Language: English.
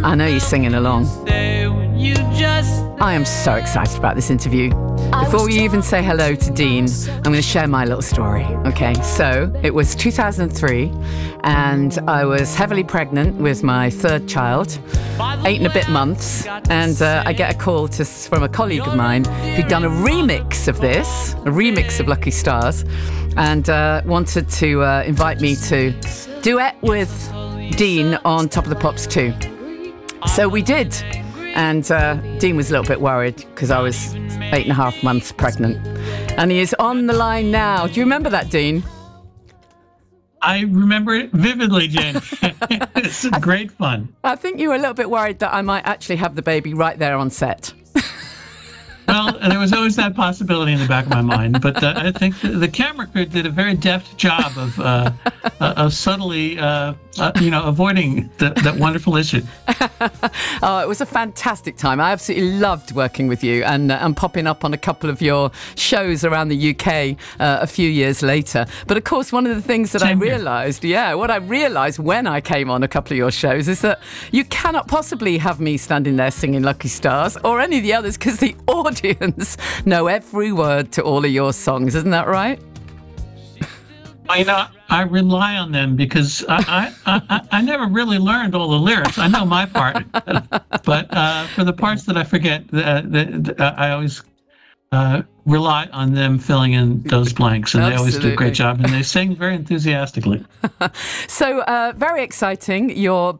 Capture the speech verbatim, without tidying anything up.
I know you're singing along. I am so excited about this interview. Before we even say hello to Dean, I'm going to share my little story. Okay, so it was two thousand three, and I was heavily pregnant with my third child, eight and a bit months, and uh, I get a call to, from a colleague of mine who'd done a remix of this, a remix of Lucky Stars, and uh, wanted to uh, invite me to duet with Dean on Top of the Pops too. So we did. And uh, Dean was a little bit worried because I was eight and a half months pregnant. And he is on the line now. Do you remember that, Dean? I remember it vividly, Jane. It's great fun. I think you were a little bit worried that I might actually have the baby right there on set. Well, there was always that possibility in the back of my mind, but uh, I think the, the camera crew did a very deft job of uh, uh, of subtly, uh, uh, you know, avoiding the, that wonderful issue. Oh, it was a fantastic time. I absolutely loved working with you and uh, and popping up on a couple of your shows around the U K uh, a few years later. But of course, one of the things that Same I here. realised, yeah, what I realised when I came on a couple of your shows is that you cannot possibly have me standing there singing Lucky Stars or any of the others because the audience know every word to all of your songs. Isn't that right? Well, you know, I rely on them because I, I, I, I never really learned all the lyrics. I know my part, but uh, for the parts that I forget, uh, the, the, I always uh, rely on them filling in those blanks, and Absolutely. they always do a great job, and they sing very enthusiastically. So, uh, very exciting. Your